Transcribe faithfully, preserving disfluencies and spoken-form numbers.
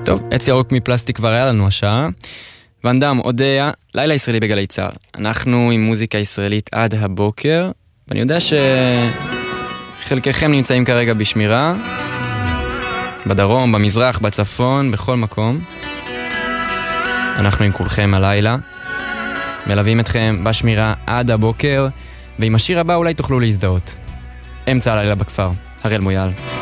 טוב, עץ ירוק מפלסטיק כבר היה לנו השעה. ואנדם, אודיה, לילה ישראלי בגלי צה"ל. אנחנו עם מוזיקה ישראלית עד הבוקר, ואני יודע שחלקכם נמצאים כרגע בשמירה, בדרום, במזרח, בצפון, בכל מקום. אנחנו עם כולכם הלילה, מלווים אתכם בשמירה עד הבוקר, ועם השיר הבא אולי תוכלו להזדהות. אמצע הלילה בכפר, הראל מויאל.